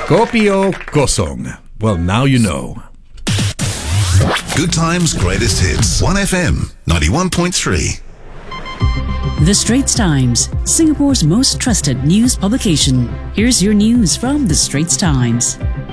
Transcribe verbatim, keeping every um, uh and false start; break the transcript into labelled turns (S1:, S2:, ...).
S1: Kopi o kosong. Well, now you know.
S2: Good Times, Greatest Hits. one F M, ninety-one point three.
S3: The Straits Times, Singapore's most trusted news publication. Here's your news from The Straits Times.